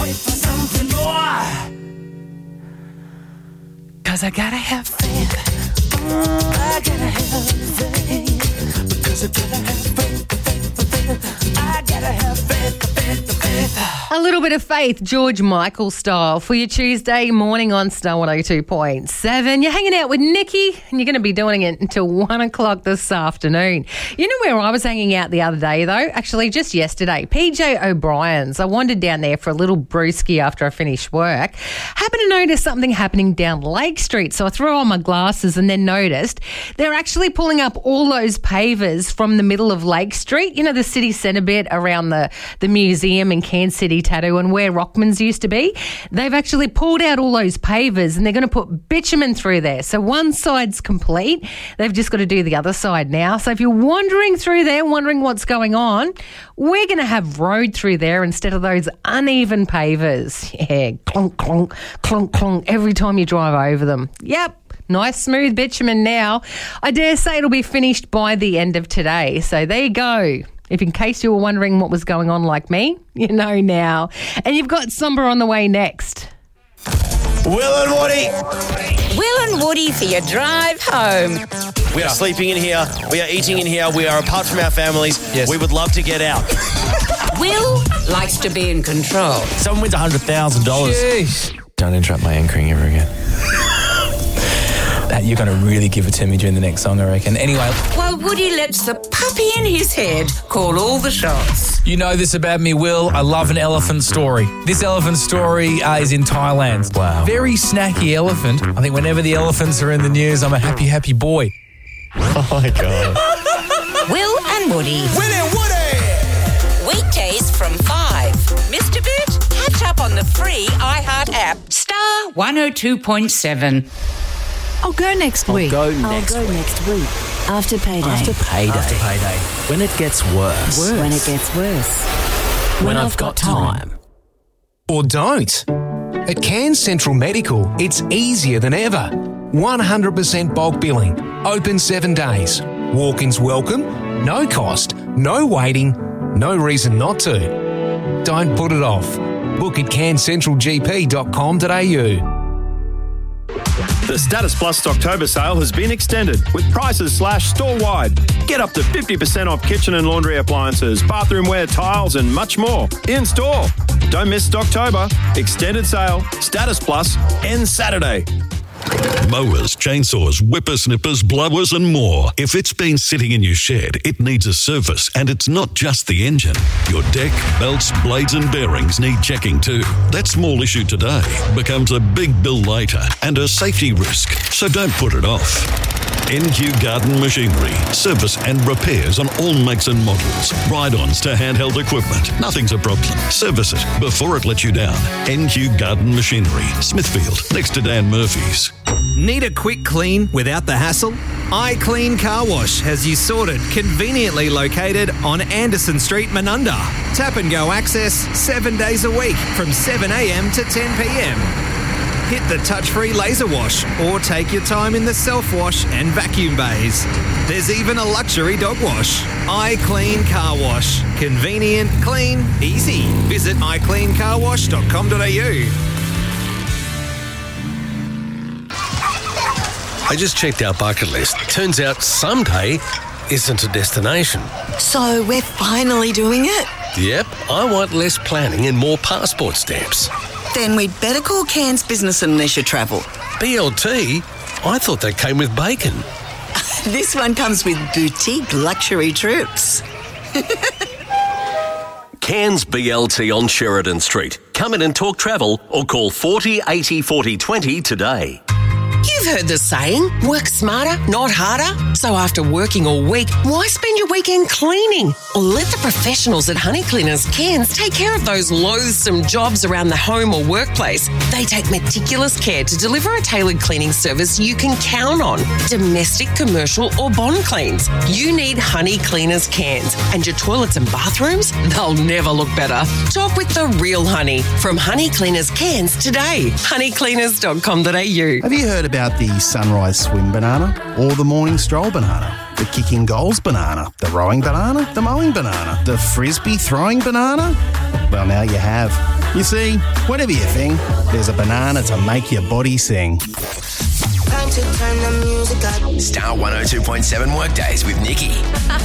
wait for something more. 'Cause I gotta have faith. I gotta have faith. Because I gotta have faith. I gotta have faith. A little bit of faith, George Michael style, for your Tuesday morning on Star 102.7. You're hanging out with Nikki, and you're going to be doing it until 1 o'clock this afternoon. You know where I was hanging out the other day, though? Actually, just yesterday. PJ O'Brien's. I wandered down there for a little brewski after I finished work. Happened to notice something happening down Lake Street, so I threw on my glasses and then noticed they're actually pulling up all those pavers from the middle of Lake Street, you know, the city centre bit around the museum in Cairns City Tattoo and where Rockman's used to be. They've actually pulled out all those pavers and they're going to put bitumen through there. So one side's complete. They've just got to do the other side now. So if you're wandering through there, wondering what's going on, we're going to have road through there instead of those uneven pavers. Yeah, clonk, clonk, clonk, clonk every time you drive over them. Yep. Nice smooth bitumen now. I dare say it'll be finished by the end of today. So there you go. If in case you were wondering what was going on like me, you know now. And you've got Somber on the way next. Will and Woody. Will and Woody for your drive home. We are sleeping in here. We are eating in here. We are apart from our families. Yes. We would love to get out. Will likes to be in control. Someone wins $100,000. Jeez. Don't interrupt my anchoring ever again. You're going to really give it to me during the next song, I reckon. Anyway. While Woody lets the puppy in his head call all the shots. You know this about me, Will. I love an elephant story. This elephant story is in Thailand. Wow. Very snacky elephant. I think whenever the elephants are in the news, I'm a happy, happy boy. Oh, my God. Will and Woody. Will and Woody! Weekdays from 5. Missed a bit? Catch up on the free iHeart app. Star 102.7. I'll go next week. I'll go next week. After payday. When it gets worse. When it gets worse. When I've got time. Or don't. At Cairns Central Medical, it's easier than ever. 100% bulk billing. Open 7 days. Walk-ins welcome. No cost. No waiting. No reason not to. Don't put it off. Book at cairnscentralgp.com.au. The Status Plus Stocktober sale has been extended with prices slashed store-wide. Get up to 50% off kitchen and laundry appliances, bathroomware, tiles and much more in store. Don't miss Stocktober. Extended sale. Status Plus ends Saturday. Mowers, chainsaws, whippersnippers, blowers and more. If it's been sitting in your shed, it needs a service, and it's not just the engine. Your deck, belts, blades and bearings need checking too. That small issue today becomes a big bill later and a safety risk, so don't put it off. NQ Garden Machinery. Service and repairs on all makes and models. Ride-ons to handheld equipment. Nothing's a problem. Service it before it lets you down. NQ Garden Machinery. Smithfield, next to Dan Murphy's. Need a quick clean without the hassle? iClean Car Wash has you sorted, conveniently located on Anderson Street, Menunda. Tap and go access 7 days a week from 7 a.m. to 10 p.m. Hit the touch-free laser wash or take your time in the self-wash and vacuum bays. There's even a luxury dog wash. iClean Car Wash. Convenient, clean, easy. Visit iCleanCarWash.com.au. I just checked our bucket list. Turns out someday isn't a destination. So we're finally doing it? Yep, I want less planning and more passport stamps. Then we'd better call Cairns Business and Leisure Travel. BLT? I thought that came with bacon. This one comes with boutique luxury trips. Cairns BLT on Sheridan Street. Come in and talk travel or call 40 80 40 20 today. You've heard the saying, work smarter, not harder. So after working all week, why spend your weekend cleaning? Or let the professionals at Honey Cleaners Cairns take care of those loathsome jobs around the home or workplace. They take meticulous care to deliver a tailored cleaning service you can count on. Domestic, commercial or bond cleans. You need Honey Cleaners Cairns. And your toilets and bathrooms, they'll never look better. Talk with the real honey from Honey Cleaners Cairns today. honeycleaners.com.au. Have you heard about the sunrise swim banana or the morning stroll banana, the kicking goals banana, the rowing banana, the mowing banana, the frisbee throwing banana? Well, now you have. You see, whatever you think, there's a banana to make your body sing. Time to turn the music up. Star 102.7 Workdays with Nikki.